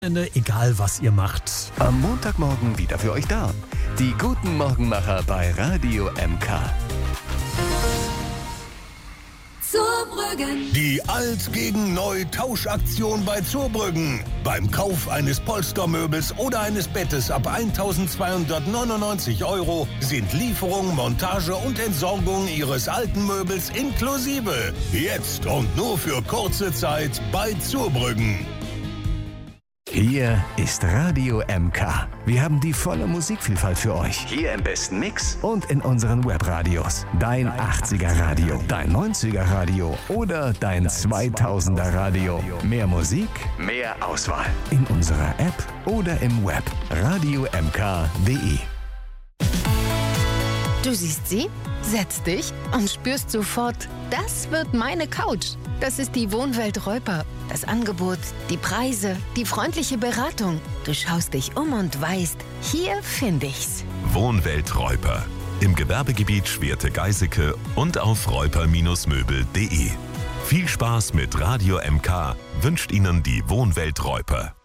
Egal was ihr macht. Am Montagmorgen wieder für euch da. Die guten Morgenmacher bei Radio MK. Zurbrüggen. Die Alt gegen Neu Tauschaktion bei Zurbrüggen. Beim Kauf eines Polstermöbels oder eines Bettes ab 1.299 € sind Lieferung, Montage und Entsorgung Ihres alten Möbels inklusive. Jetzt und nur für kurze Zeit bei Zurbrüggen. Hier ist Radio MK. Wir haben die volle Musikvielfalt für euch. Hier im besten Mix und in unseren Webradios. Dein 80er Radio, dein 90er Radio oder dein 2000er Radio. Mehr Musik, mehr Auswahl. In unserer App oder im Web. radiomk.de. Du siehst sie, setzt dich und spürst sofort, das wird meine Couch. Das ist die Wohnwelt Reuper. Das Angebot, die Preise, die freundliche Beratung. Du schaust dich um und weißt, hier finde ich's. Wohnwelt Reuper. Im Gewerbegebiet Schwerte-Geiseke und auf reuper-möbel.de. Viel Spaß mit Radio MK wünscht Ihnen die Wohnwelt Reuper.